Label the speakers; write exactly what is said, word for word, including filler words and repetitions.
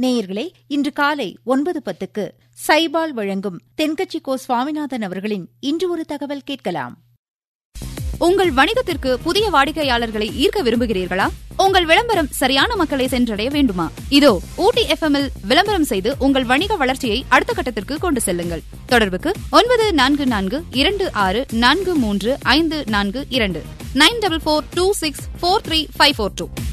Speaker 1: நேயர்களே, இன்று காலை ஒன்பது பத்துக்கு சைபால் வழங்கும் தென்கட்சி கோ சுவாமிநாதன் அவர்களின் இன்று ஒரு தகவல் கேட்கலாம்.
Speaker 2: உங்கள் வணிகத்திற்கு புதிய வாடிக்கையாளர்களை ஈர்க்க விரும்புகிறீர்களா? உங்கள் விளம்பரம் சரியான மக்களை சென்றடைய வேண்டுமா? இதோ ஊட்டி எஃப்எம் இல் விளம்பரம் செய்து உங்கள் வணிக வளர்ச்சியை அடுத்த கட்டத்திற்கு கொண்டு செல்லுங்கள். தொடர்புக்கு ஒன்பது நான்கு நான்கு இரண்டு ஆறு நான்கு மூன்று ஐந்து நான்கு இரண்டு nine double four two six four three five four two.